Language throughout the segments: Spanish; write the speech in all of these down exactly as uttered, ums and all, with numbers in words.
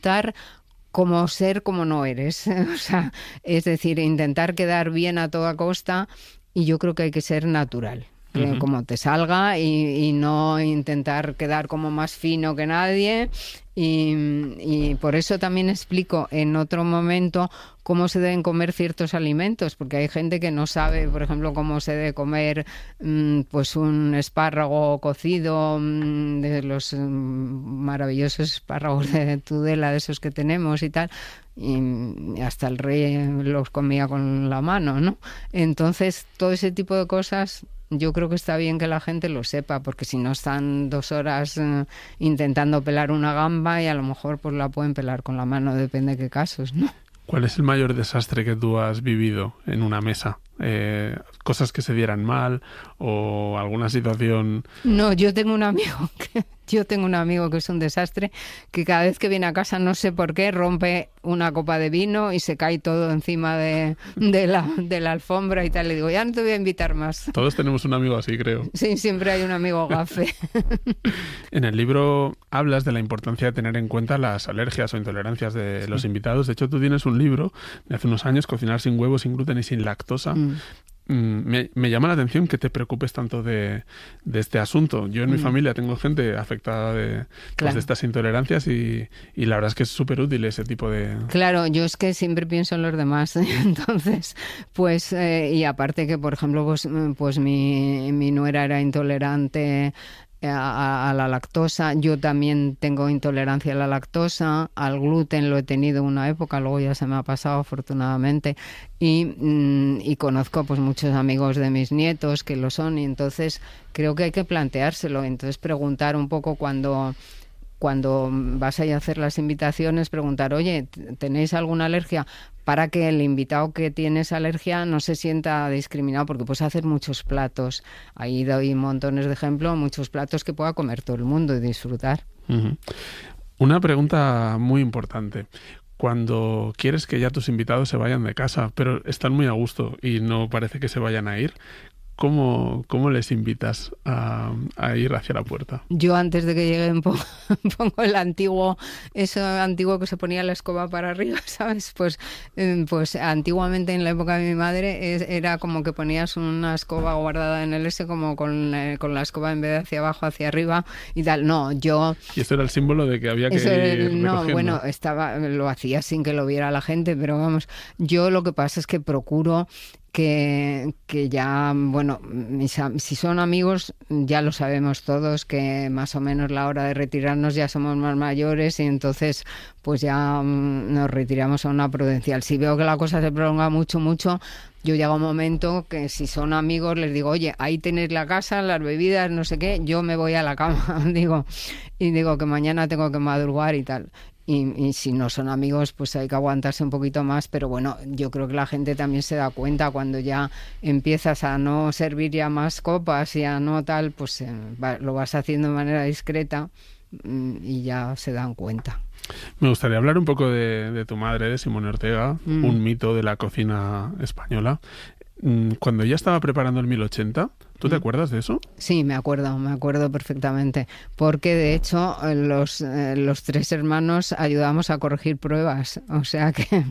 intentar como ser como no eres, o sea, es decir, intentar quedar bien a toda costa, y yo creo que hay que ser natural. Que uh-huh. como te salga y, y no intentar quedar como más fino que nadie. Y, y por eso también explico en otro momento cómo se deben comer ciertos alimentos, porque hay gente que no sabe, por ejemplo, cómo se debe comer mmm, pues un espárrago cocido, mmm, de los mmm, maravillosos espárragos de Tudela, de esos que tenemos y tal, y hasta el rey los comía con la mano, ¿no? Entonces, todo ese tipo de cosas yo creo que está bien que la gente lo sepa, porque si no están dos horas eh, intentando pelar una gamba y a lo mejor pues la pueden pelar con la mano, depende de qué casos, ¿no? ¿Cuál es el mayor desastre que tú has vivido en una mesa? Eh, ¿Cosas que se dieran mal o alguna situación? No, yo tengo un amigo que... Yo tengo un amigo que es un desastre, que cada vez que viene a casa, no sé por qué, rompe una copa de vino y se cae todo encima de, de, la, de la alfombra y tal. Le digo, ya no te voy a invitar más. Todos tenemos un amigo así, creo. Sí, siempre hay un amigo gafe. En el libro hablas de la importancia de tener en cuenta las alergias o intolerancias de sí. los invitados. De hecho, tú tienes un libro de hace unos años, Cocinar sin huevo, sin gluten y sin lactosa. Mm. Me, me llama la atención que te preocupes tanto de, de este asunto. Yo en mm. mi familia tengo gente afectada de, claro. pues de estas intolerancias y, y la verdad es que es súper útil ese tipo de... Claro, yo es que siempre pienso en los demás. Entonces, pues, eh, y aparte que, por ejemplo, pues, pues mi, mi nuera era intolerante A, a la lactosa. Yo también tengo intolerancia a la lactosa, al gluten lo he tenido una época, luego ya se me ha pasado afortunadamente, y, y conozco pues muchos amigos de mis nietos que lo son, y entonces creo que hay que planteárselo, entonces preguntar un poco cuando... Cuando vas a ir a hacer las invitaciones, preguntar, oye, ¿tenéis alguna alergia? Para que el invitado que tiene esa alergia no se sienta discriminado, porque puedes hacer muchos platos. Ahí doy montones de ejemplos, muchos platos que pueda comer todo el mundo y disfrutar. Uh-huh. Una pregunta muy importante. Cuando quieres que ya tus invitados se vayan de casa, pero están muy a gusto y no parece que se vayan a ir, ¿Cómo, ¿Cómo les invitas a, a ir hacia la puerta? Yo antes de que lleguen pongo, pongo el antiguo, eso antiguo que se ponía la escoba para arriba, ¿sabes? Pues, pues antiguamente en la época de mi madre es, era como que ponías una escoba guardada en el S como con, eh, con la escoba en vez de hacia abajo, hacia arriba y tal. No, yo... Y eso era el símbolo de que había que eso ir el, No, recogiendo. Bueno, estaba, lo hacía sin que lo viera la gente, pero vamos, yo lo que pasa es que procuro que, que ya, bueno, mis, si son amigos, ya lo sabemos todos, que más o menos la hora de retirarnos ya somos más mayores y entonces pues ya um, nos retiramos a una prudencial. Si veo que la cosa se prolonga mucho, mucho, yo llego a un momento que si son amigos les digo, oye, ahí tenéis la casa, las bebidas, no sé qué, yo me voy a la cama, digo, y digo que mañana tengo que madrugar y tal. Y, y si no son amigos, pues hay que aguantarse un poquito más, pero bueno, yo creo que la gente también se da cuenta cuando ya empiezas a no servir ya más copas y a no tal, pues eh, va, lo vas haciendo de manera discreta y ya se dan cuenta. Me gustaría hablar un poco de, de tu madre, de Simone Ortega, mm. un mito de la cocina española. Cuando ella estaba preparando el mil ochenta, ¿tú te acuerdas de eso? Sí, me acuerdo, me acuerdo perfectamente, porque de hecho los, eh, los tres hermanos ayudamos a corregir pruebas, o sea que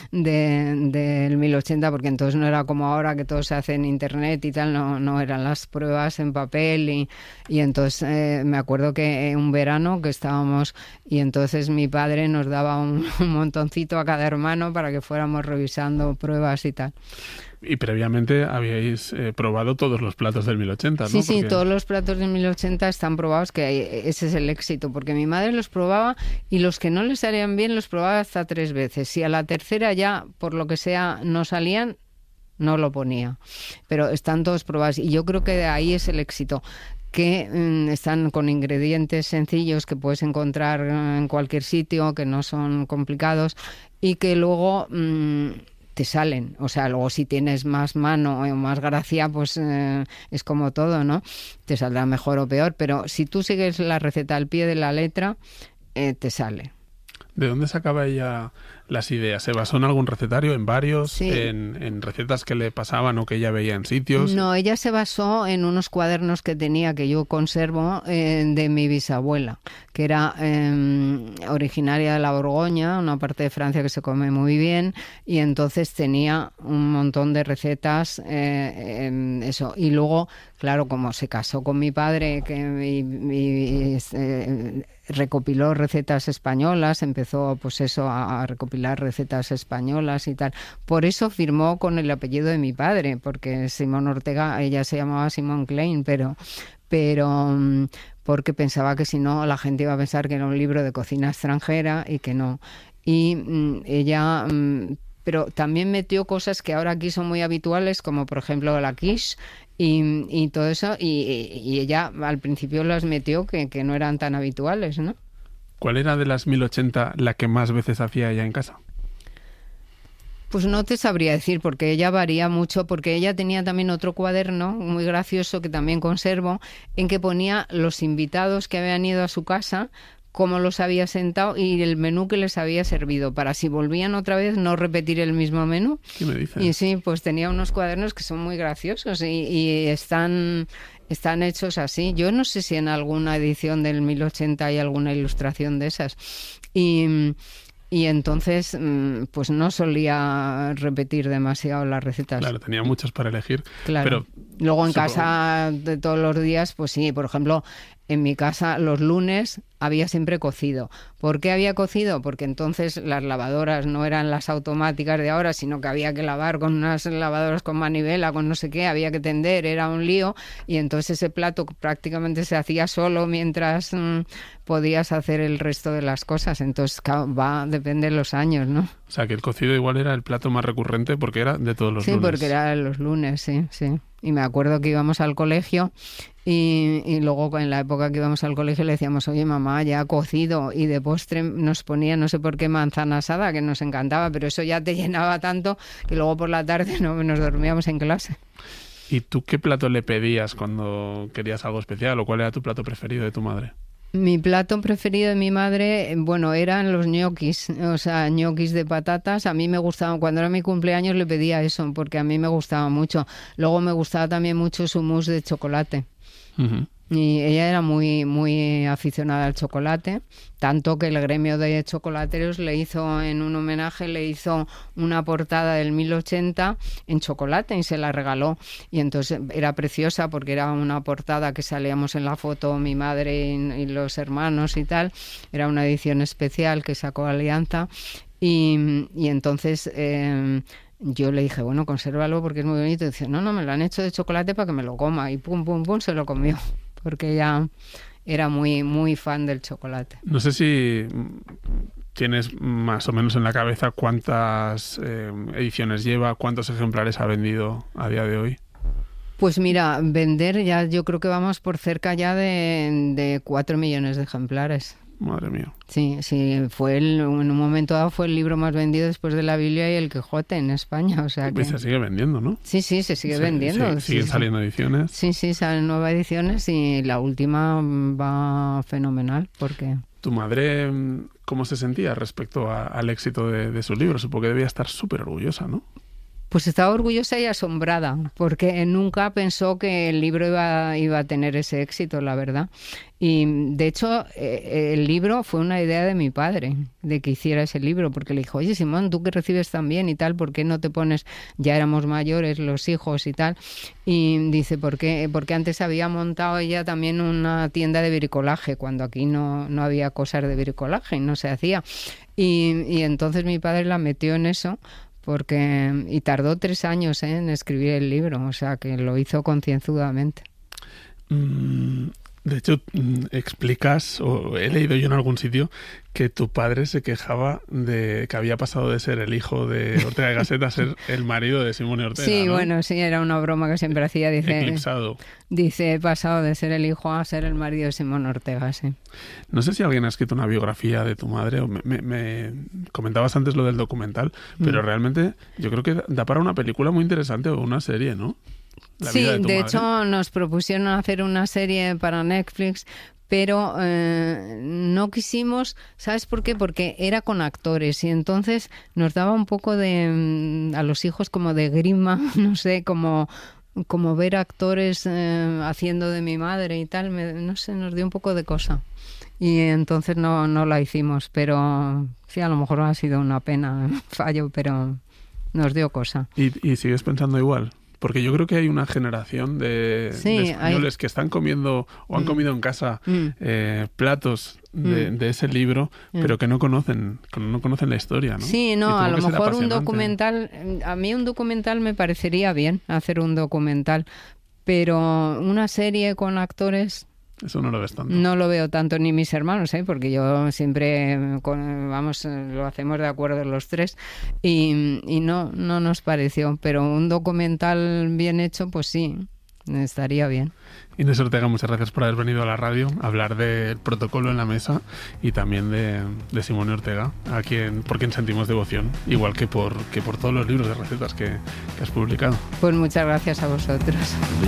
del de mil ochenta, porque entonces no era como ahora que todo se hace en internet y tal, no, no eran las pruebas en papel y, y entonces eh, me acuerdo que un verano que estábamos y entonces mi padre nos daba un, un montoncito a cada hermano para que fuéramos revisando pruebas y tal. Y previamente habíais eh, probado todos los platos del mil ochenta, ¿no? Sí, sí, porque... todos los platos del mil ochenta están probados, que ese es el éxito, porque mi madre los probaba y los que no les salían bien los probaba hasta tres veces. Si a la tercera ya, por lo que sea, no salían, no lo ponía. Pero están todos probados y yo creo que de ahí es el éxito, que mmm, están con ingredientes sencillos que puedes encontrar en cualquier sitio, que no son complicados y que luego... Mmm, te salen, o sea, luego si tienes más mano o más gracia, pues eh, es como todo, ¿no? Te saldrá mejor o peor, pero si tú sigues la receta al pie de la letra, eh, te sale. ¿De dónde sacaba ella las ideas? ¿Se basó en algún recetario, en varios, sí. en, en recetas que le pasaban o que ella veía en sitios? No, ella se basó en unos cuadernos que tenía, que yo conservo, eh, de mi bisabuela, que era eh, originaria de la Borgoña, una parte de Francia que se come muy bien, y entonces tenía un montón de recetas, eh, en eso. Y luego, claro, como se casó con mi padre, que mi, mi, eh, recopiló recetas españolas, empezó pues eso a recopilar recetas españolas y tal. Por eso firmó con el apellido de mi padre, porque Simón Ortega, ella se llamaba Simón Klein, pero pero porque pensaba que si no la gente iba a pensar que era un libro de cocina extranjera y que no. Y mm, ella mm, pero también metió cosas que ahora aquí son muy habituales, como por ejemplo la quiche y, y todo eso, y, y ella al principio las metió que, que no eran tan habituales, ¿no? ¿Cuál era de las mil ochenta la que más veces hacía ella en casa? Pues no te sabría decir, porque ella varía mucho, porque ella tenía también otro cuaderno muy gracioso que también conservo, en que ponía los invitados que habían ido a su casa, cómo los había sentado y el menú que les había servido, para si volvían otra vez no repetir el mismo menú. ¿Qué me dices? Y sí, pues tenía unos cuadernos que son muy graciosos y, y están, están hechos así. Yo no sé si en alguna edición del mil ochenta hay alguna ilustración de esas. Y... Y entonces, pues no solía repetir demasiado las recetas. Claro, tenía muchas para elegir. Claro. Pero luego en supongo... casa de todos los días, pues sí, por ejemplo, en mi casa los lunes había siempre cocido. ¿Por qué había cocido? Porque entonces las lavadoras no eran las automáticas de ahora, sino que había que lavar con unas lavadoras con manivela, con no sé qué, había que tender, era un lío, y entonces ese plato prácticamente se hacía solo mientras mmm, podías hacer el resto de las cosas. Entonces va, depende de los años, ¿no? O sea, que el cocido igual era el plato más recurrente porque era de todos los sí, lunes. Sí, porque era los lunes, sí, sí. Y me acuerdo que íbamos al colegio y, y luego en la época que íbamos al colegio le decíamos, oye mamá, ya ha cocido, y de postre nos ponía no sé por qué manzana asada, que nos encantaba, pero eso ya te llenaba tanto que luego por la tarde no nos dormíamos en clase. ¿Y tú qué plato le pedías cuando querías algo especial o cuál era tu plato preferido de tu madre? Mi plato preferido de mi madre, bueno, eran los ñoquis, o sea, ñoquis de patatas. A mí me gustaban, cuando era mi cumpleaños le pedía eso, porque a mí me gustaba mucho. Luego me gustaba también mucho su mousse de chocolate. Uh-huh. Y ella era muy muy aficionada al chocolate, tanto que el gremio de chocolateros le hizo, en un homenaje, le hizo una portada del mil ochenta en chocolate y se la regaló. Y entonces era preciosa porque era una portada que salíamos en la foto mi madre y, y los hermanos y tal. Era una edición especial que sacó Alianza y, y entonces... Eh, yo le dije, bueno, consérvalo porque es muy bonito. Y dice, no, no, me lo han hecho de chocolate para que me lo coma. Y pum, pum, pum, se lo comió. Porque ella era muy, muy fan del chocolate. No sé si tienes más o menos en la cabeza cuántas eh, ediciones lleva, cuántos ejemplares ha vendido a día de hoy. Pues mira, vender ya yo creo que vamos por cerca ya de, de cuatro millones de ejemplares. Madre mía. Sí, sí, fue el, en un momento dado fue el libro más vendido después de la Biblia y el Quijote en España, o sea que... Y se sigue vendiendo, ¿no? Sí, sí, se sigue sí, vendiendo. Sí, siguen sí, saliendo sí. ediciones. Sí, sí, salen nuevas ediciones y la última va fenomenal porque... ¿Tu madre cómo se sentía respecto a, al éxito de, de su libro? Supongo que debía estar súper orgullosa, ¿no? Pues estaba orgullosa y asombrada, porque nunca pensó que el libro iba, iba a tener ese éxito, la verdad. Y de hecho, eh, el libro fue una idea de mi padre, de que hiciera ese libro, porque le dijo, oye Simón, tú que recibes tan bien y tal, ¿por qué no te pones, ya éramos mayores los hijos y tal? Y dice, ¿por qué? Porque antes había montado ella también una tienda de bricolaje, cuando aquí no, no había cosas de bricolaje y no se hacía. Y, y entonces mi padre la metió en eso, porque y tardó tres años ¿eh? en escribir el libro, o sea que lo hizo concienzudamente. Mm, de hecho, explicas, o he leído yo en algún sitio, que tu padre se quejaba de que había pasado de ser el hijo de Ortega y Gasset a ser el marido de Simón Ortega. Sí, ¿no? bueno, sí, era una broma que siempre hacía. Dice, eclipsado. Dice, he pasado de ser el hijo a ser el marido de Simón Ortega, sí. No sé si alguien ha escrito una biografía de tu madre, o me, me, me comentabas antes lo del documental, pero mm. realmente yo creo que da para una película muy interesante o una serie, ¿no? La sí, vida de, de madre. hecho nos propusieron hacer una serie para Netflix, pero eh, no quisimos, ¿sabes por qué? Porque era con actores y entonces nos daba un poco de, a los hijos como de grima, no sé, como, como ver actores eh, haciendo de mi madre y tal, me, no sé, nos dio un poco de cosa. Y entonces no, no la hicimos, pero sí, a lo mejor ha sido una pena, fallo, pero nos dio cosa. ¿Y, y sigues pensando igual? Porque yo creo que hay una generación de, sí, de españoles hay... que están comiendo o han mm. comido en casa mm. eh, platos de, mm. de ese libro, mm. pero que no conocen, no conocen la historia, ¿no? Sí, no, a lo mejor un documental, a mí un documental me parecería bien, hacer un documental, pero una serie con actores... Eso no lo ves tanto. No lo veo tanto ni mis hermanos, ¿eh? Porque yo siempre, con, vamos, lo hacemos de acuerdo los tres y, y no, no nos pareció. Pero un documental bien hecho, pues sí, estaría bien. Inés Ortega, muchas gracias por haber venido a la radio a hablar del protocolo en la mesa y también de, de Simone Ortega, a quien, por quien sentimos devoción, igual que por, que por todos los libros de recetas que, que has publicado. Pues muchas gracias a vosotros.